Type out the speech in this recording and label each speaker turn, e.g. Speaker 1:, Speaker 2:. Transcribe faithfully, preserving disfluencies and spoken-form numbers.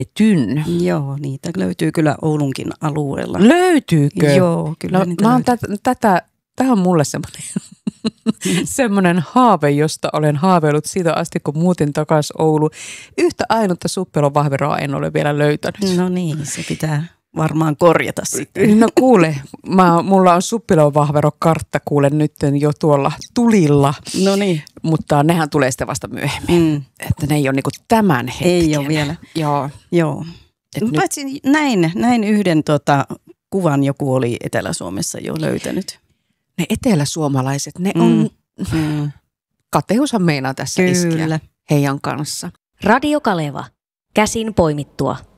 Speaker 1: Tyn.
Speaker 2: Joo, niitä löytyy kyllä Oulunkin alueella.
Speaker 1: Löytyykö?
Speaker 2: Joo, kyllä
Speaker 1: no,
Speaker 2: niitä
Speaker 1: mä oon
Speaker 2: löytyy.
Speaker 1: tätä, tätä, tämä on mulle semmoinen, semmoinen haave, josta olen haaveillut siitä asti, kun muutin takaisin Ouluun. Yhtä ainutta suppelon vahveroa en ole vielä löytänyt.
Speaker 2: No niin, se pitää varmaan korjata sitten.
Speaker 1: No kuule, mä, mulla on suppilon vahvero kartta kuule nyt jo tuolla tulilla.
Speaker 2: No niin.
Speaker 1: Mutta nehän tulee sitten vasta myöhemmin. Mm. Että ne ei ole niinku tämän hetken.
Speaker 2: Ei ole vielä.
Speaker 1: Joo.
Speaker 2: Joo.
Speaker 1: Nyt...
Speaker 2: Paitsi näin, näin yhden tota, kuvan joku oli Etelä-Suomessa jo löytänyt.
Speaker 1: Ne eteläsuomalaiset, ne mm. on... Mm. Kateushan meinaa tässä
Speaker 2: Kyllä.
Speaker 1: iskiä heidän kanssa.
Speaker 3: Radio Kaleva. Käsin poimittua.